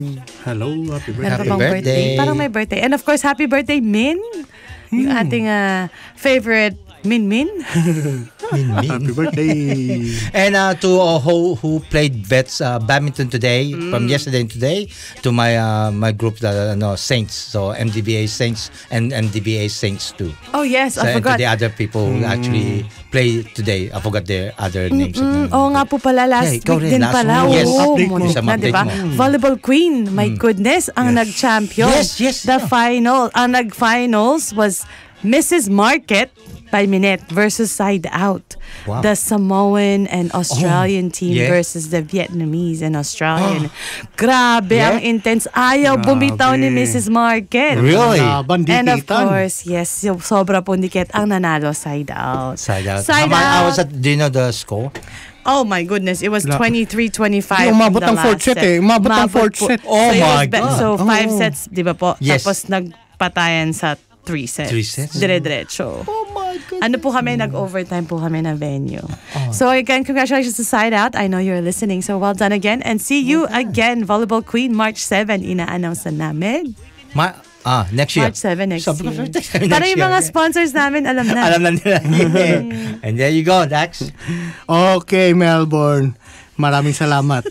Hello, happy Meron birthday. pa bang birthday? Parang may birthday. And of course, happy birthday, Min. Yung ating favorite Min Min. Happy birthday. And to who played badminton today, from yesterday and today, to my group, Saints, so MDBA Saints and MDBA Saints too. Oh yes, So, I and to forgot. the other people who actually play today. I forgot their other names. Oo nga po pala, last Yeah, ikaw week rin, din last pala. week. Yes, Oo, update mo. muntik Isang na, update diba? mo. Volleyball Queen, my goodness, ang nag-champion. Yes. The final, ang nag-finals was Mrs. Market by Minette versus Side Out. Wow. The Samoan and Australian team yeah. versus the Vietnamese and Australian. Grabe, Yeah? ang intense. Ayaw Grabe. bumitaw ni Mrs. Market. Really? And of Bandikitan. course, yes, yung sobra po dikit ang nanalo Side Out. Side out. Side I was Out. at, do you know the score? Oh my goodness, it was 23-25. Yung umabot from the ng fourth last set eh. Umabot ng fourth po. set. Oh So it was my God. So 5 Oh. sets, di ba po? Yes. Tapos nagpatayan sa 3 sets. 3 sets? Dire-diretso. Oh my God. Ano po kami, nag-overtime po kami na venue. So again, congratulations to Side Out. I know you're listening. So well done again. And see you again, Volleyball Queen, March 7. Ina-announce na namin. Next year. March 7 next Sabi ko, year. next Para yung year. mga sponsors namin, alam na. Alam na nila. And there you go, Dax. Okay, Melbourne. Maraming salamat.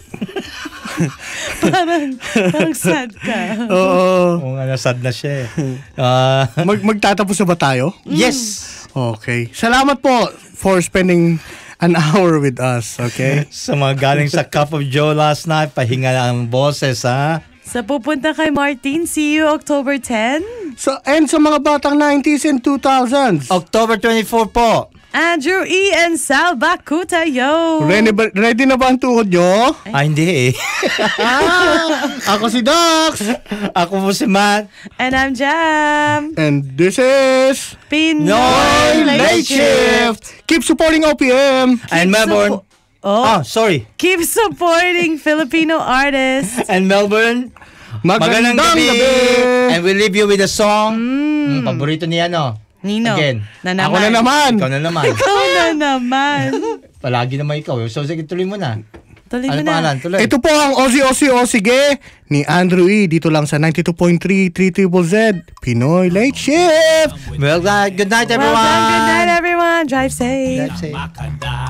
Parang sad ka. Oo. Oo nga, nasad na siya eh. Magtatapos na ba tayo? Yes! Okay. Salamat po for spending an hour with us, okay? Sa mga galing sa Cup of Joe last night, pahinga ang boses, ha? Sa pupunta kay Martin, see you October 10. So, and sa mga batang 90s and 2000s. October 24 po. Andrew E. and Sal Bakuta, yo! Ready na ba ang tuhod nyo? Hindi eh. Ako si Dax. Ako po si Matt. And I'm Jam. And this is Pinoy Late Shift. Keep supporting OPM. And Melbourne. Sorry. Keep supporting Filipino artists. And Melbourne. Magandang gabi. And we leave you with a song. Paborito niya, no? Nino. Again. Ako na naman. Ikaw na naman. Ikaw na naman. Palagi naman ikaw. So, sige, tuloy mo na. Tuloy mo Ano na. pangalan? Tuloy. Ito po ang Ozzy ni Andrew E. Dito lang sa 92.3 3ZZZ Pinoy Late Shift. Well, good night, Well everyone. done. Good night, everyone. Drive safe. Drive safe.